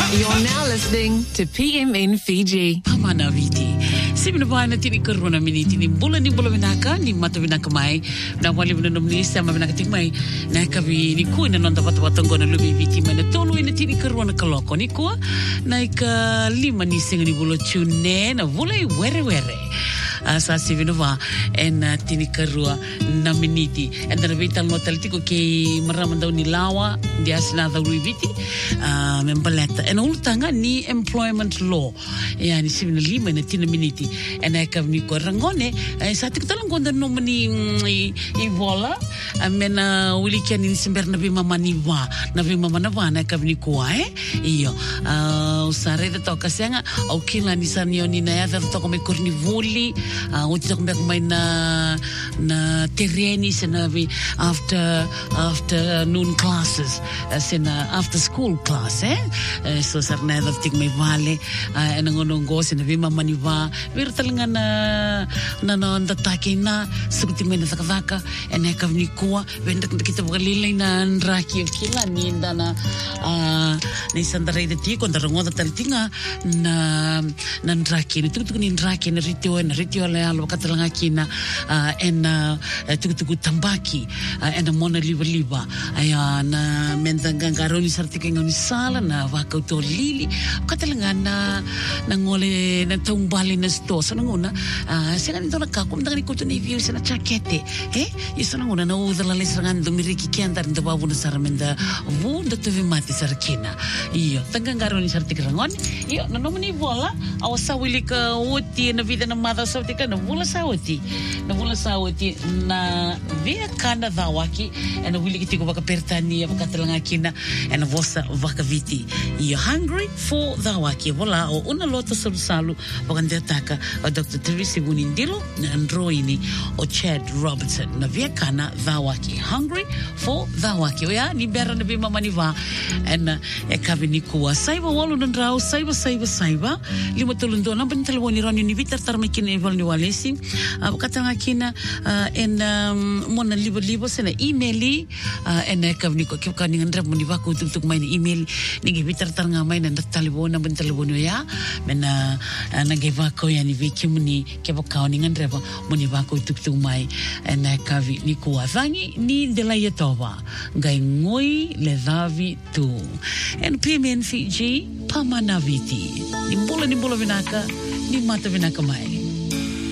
You're now listening to PMN Fiji. Pamana viti. Sibina bana tini karuna miniti ni bula vinaka ni mata vinaka mai na wali vina nomni sama vinaka ting mai na kavi ni ku ina nonda wata ngona lubi viti mai na tolu ina tini karuna kaloko ni ku na ika lima ni singa ni bula tune na bula I were sa sibina va en tini karua na miniti en dana vital notel tiko ke maramanda ni lawa dia sina da viti membaleta en ultanga ni employment law yani sibina lima na tini miniti en ai kami ko rangone sa tik talang konda no mani I vola mena wili ken ni simber na bi mama ni wa na bi mama na wa na kami ko iyo usare de toka senga au kila ni sanio ni na ya to ko me korni voli o ti ko me na terreni sena bi after noon classes sena after school class so sarna da tik me vale en ngonongo sena bi mama ni wa vir talanga na nda takina sukuti me na sakavaka en ai kami ko venda kita bukalilay na nraki kila ni ndana ni sandare de ti kon darongoda taltinga na nraki ni tuku ni nraki na ritio le alo katalanga kina en tuku tambaki en mona liba aya na mendanga garoni sartika ngoni sala na waka to lili katalanga na ngole na tumbali na sto sana ngona sila nito nakakum dangani ko to ni view sana chakete isana ngona na udala le sangan dumiriki kiandar nda babu na saramenda vunda tuvi mati sarakina iyo tanggangaro ni sartik rangon iyo nanomani bola awasa wili ka uti na vida na mata sautika na vula sauti na via kana dawaki na wili kitiko baka pertani baka talanga kina na vosa baka viti iyo hungry for dawaki bola o una lota salu baka ndetaka Dr. Teresa Gunindilo na androini o Chad Robertson na via kana dawaki hungry for dawaki oya ni bera na bima maniva en kabini kuwa saiba walu nandrau saiba lima tulundo na bentalwo ni rani ni vitar tarmakin eval ni walesi katanga kina en mona libo sena emaili en kabini ko kani ngandra maniva ko tuk mai ni email ni vitar tarnga mai na talwo na bentalwo ni ya mena na geva ko ya ni vikimni kebo kauni ngandra maniva ko tuk mai en kavi ni kuwa vangi ni de la yetova ngai ngoi le davi tu en PMN Fiji pamanaviti ni bola vinaka ni mata vinaka mai